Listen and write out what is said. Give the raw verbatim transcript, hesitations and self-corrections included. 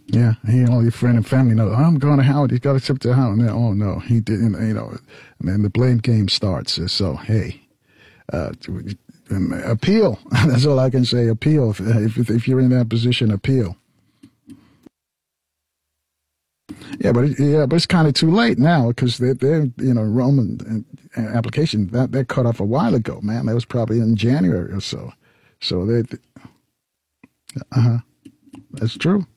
Yeah, he and all your friend and family know. I'm going to Howard. He's got to ship to Howard. And then, oh no, he didn't. You know, and then the blame game starts. So hey, uh, appeal. That's all I can say. Appeal. If if you're in that position, appeal. Yeah, but yeah, but it's kind of too late now because they're, they're you know Roman application that that cut off a while ago, man. That was probably in January or so. So they, uh huh, that's true.